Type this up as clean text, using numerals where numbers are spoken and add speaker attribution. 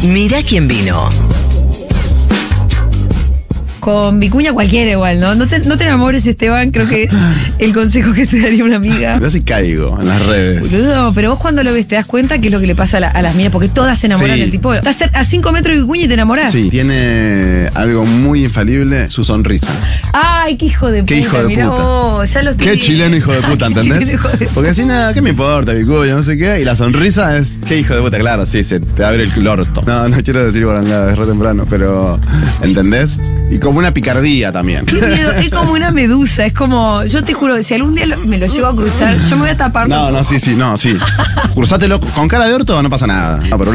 Speaker 1: Mirá quién vino.
Speaker 2: Con Vicuña cualquiera igual, ¿no? No te enamores, Esteban, creo que es el consejo que te daría una amiga.
Speaker 3: Yo sí caigo en las redes.
Speaker 2: Boludo, pero vos cuando lo ves te das cuenta que es lo que le pasa a las minas, porque todas se enamoran
Speaker 3: Sí.
Speaker 2: del tipo. Estás a 5 metros de Vicuña y te enamorás.
Speaker 3: Sí, tiene algo muy infalible, su sonrisa.
Speaker 2: Ay, qué hijo de puta.
Speaker 3: Qué hijo de
Speaker 2: Mirá
Speaker 3: puta.
Speaker 2: vos, ya lo estoy
Speaker 3: Qué
Speaker 2: viendo.
Speaker 3: chileno hijo de puta,
Speaker 2: Qué
Speaker 3: ¿entendés?
Speaker 2: chileno hijo de puta.
Speaker 3: Porque así nada, ¿qué me importa, Vicuña? No sé qué. Y la sonrisa es, qué hijo de puta, claro, sí, se te abre el orto. No quiero decir guarangada, es re temprano, pero, ¿entendés? Y como una picardía también.
Speaker 2: Qué miedo, es como una medusa, es como, yo te juro, si algún día me lo llego a cruzar, yo me voy a tapar los ojos.
Speaker 3: Sí. Cruzátelo con cara de orto, no pasa nada. No, pero